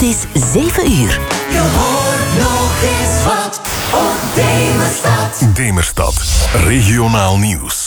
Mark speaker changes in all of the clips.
Speaker 1: Het is 7 uur.
Speaker 2: Je hoort nog eens wat op Demerstad.
Speaker 3: Demerstad, regionaal nieuws.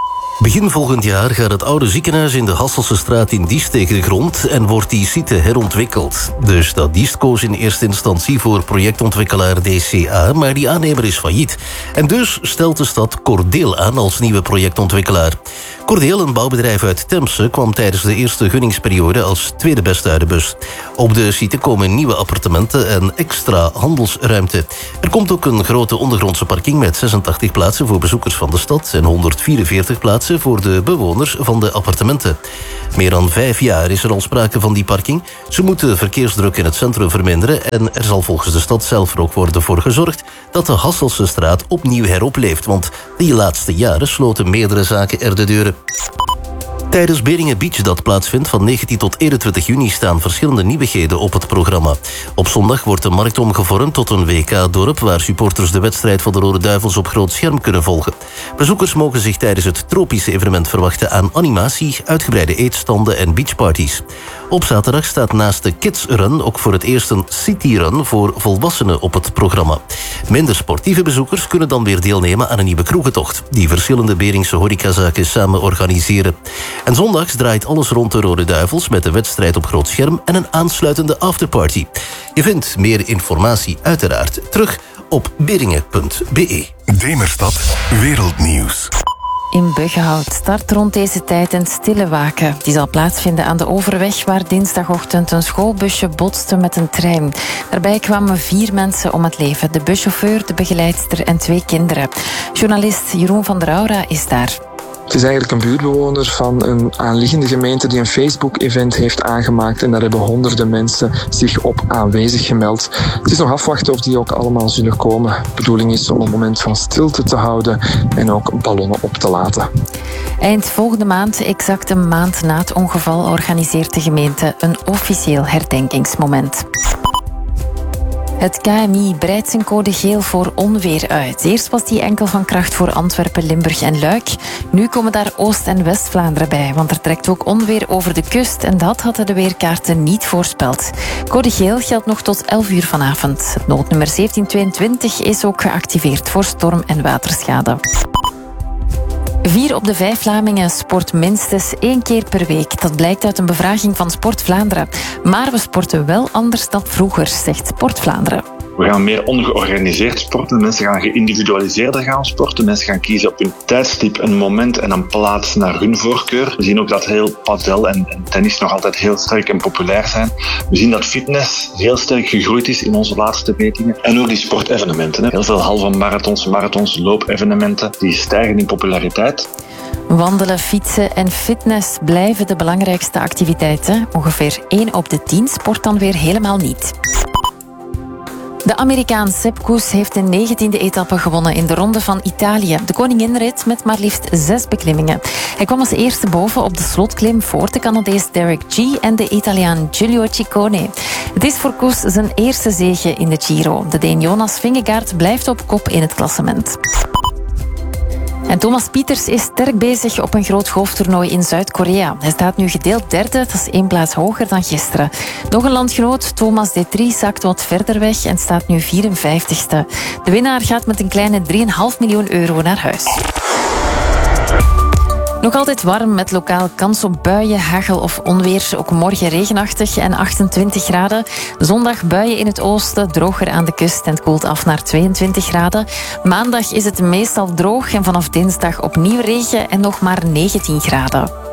Speaker 4: Begin volgend jaar gaat het oude ziekenhuis in de Hasselsestraat in Diest tegen de grond en wordt die site herontwikkeld. De stad Diest koos in eerste instantie voor projectontwikkelaar DCA, maar die aannemer is failliet. En dus stelt de stad Cordeel aan als nieuwe projectontwikkelaar. Cordeel, een bouwbedrijf uit Temse, kwam tijdens de eerste gunningsperiode als tweede beste uit de bus. Op de site komen nieuwe appartementen en extra handelsruimte. Er komt ook een grote ondergrondse parking met 86 plaatsen voor bezoekers van de stad en 144 plaatsen voor de bewoners van de appartementen. Meer dan 5 jaar is er al sprake van die parking. Ze moeten verkeersdruk in het centrum verminderen en er zal volgens de stad zelf er ook worden voor gezorgd dat de Hasselsestraat opnieuw heropleeft, want die laatste jaren sloten meerdere zaken er de deuren. Tijdens Beringen Beach dat plaatsvindt van 19 tot 21 juni staan verschillende nieuwigheden op het programma. Op zondag wordt de markt omgevormd tot een WK-dorp waar supporters de wedstrijd van de Rode Duivels op groot scherm kunnen volgen. Bezoekers mogen zich tijdens het tropische evenement verwachten aan animatie, uitgebreide eetstanden en beachparties. Op zaterdag staat naast de Kids Run ook voor het eerst een City Run voor volwassenen op het programma. Minder sportieve bezoekers kunnen dan weer deelnemen aan een nieuwe kroegentocht die verschillende Beringse horecazaken samen organiseren. En zondags draait alles rond de Rode Duivels met de wedstrijd op groot scherm en een aansluitende afterparty. Je vindt meer informatie uiteraard terug op beringen.be.
Speaker 3: Demerstad, wereldnieuws.
Speaker 5: In Buggenhout start rond deze tijd een stille waken. Die zal plaatsvinden aan de Overweg, waar dinsdagochtend een schoolbusje botste met een trein. Daarbij kwamen 4 mensen om het leven. De buschauffeur, de begeleidster en 2 kinderen. Journalist Jeroen van der Aura is daar.
Speaker 6: Het is eigenlijk een buurtbewoner van een aanliggende gemeente die een Facebook-event heeft aangemaakt en daar hebben honderden mensen zich op aanwezig gemeld. Het is nog afwachten of die ook allemaal zullen komen. De bedoeling is om een moment van stilte te houden en ook ballonnen op te laten.
Speaker 5: Eind volgende maand, exact een maand na het ongeval, organiseert de gemeente een officieel herdenkingsmoment. Het KMI breidt zijn code geel voor onweer uit. Eerst was die enkel van kracht voor Antwerpen, Limburg en Luik. Nu komen daar Oost- en West-Vlaanderen bij, want er trekt ook onweer over de kust en dat hadden de weerkaarten niet voorspeld. Code geel geldt nog tot 11 uur vanavond. Het noodnummer 1722 is ook geactiveerd voor storm- en waterschade. 4 op de 5 Vlamingen sport minstens 1 keer per week. Dat blijkt uit een bevraging van Sport Vlaanderen. Maar we sporten wel anders dan vroeger, zegt Sport Vlaanderen.
Speaker 7: We gaan meer ongeorganiseerd sporten. Mensen gaan geïndividualiseerder gaan sporten. Mensen gaan kiezen op een tijdstip, een moment en een plaats naar hun voorkeur. We zien ook dat heel padel en tennis nog altijd heel sterk en populair zijn. We zien dat fitness heel sterk gegroeid is in onze laatste metingen. En ook die sportevenementen. Heel veel halve marathons, loopevenementen, die stijgen in populariteit.
Speaker 5: Wandelen, fietsen en fitness blijven de belangrijkste activiteiten. Ongeveer 1 op de 10 sport dan weer helemaal niet. De Amerikaan Sepp Kuss heeft de 19e etappe gewonnen in de Ronde van Italië. De koninginrit met maar liefst 6 beklimmingen. Hij kwam als eerste boven op de slotklim voor de Canadees Derek G en de Italiaan Giulio Ciccone. Het is voor Kuss zijn eerste zege in de Giro. De Deen Jonas Vingegaard blijft op kop in het klassement. En Thomas Pieters is sterk bezig op een groot golftoernooi in Zuid-Korea. Hij staat nu gedeeld 3e, dat is 1 plaats hoger dan gisteren. Nog een landgenoot, Thomas Detry, zakt wat verder weg en staat nu 54ste. De winnaar gaat met een kleine 3,5 miljoen euro naar huis. Nog altijd warm met lokaal kans op buien, hagel of onweer. Ook morgen regenachtig en 28 graden. Zondag buien in het oosten, droger aan de kust en het koelt af naar 22 graden. Maandag is het meestal droog en vanaf dinsdag opnieuw regen en nog maar 19 graden.